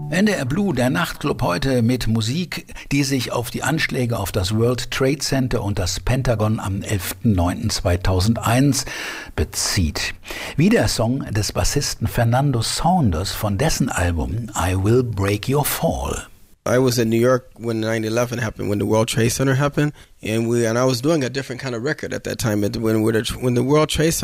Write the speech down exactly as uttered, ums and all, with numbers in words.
N D R Blue, der Nachtclub heute mit Musik, die sich auf die Anschläge auf das World Trade Center und das Pentagon am elften neunten zweitausendeins bezieht. Wie der Song des Bassisten Fernando Saunders von dessen Album I Will Break Your Fall. I was in New York when nine eleven happened, when the World Trade Center happened, and we and I was doing a different kind of record at that time. When when the World Trade Center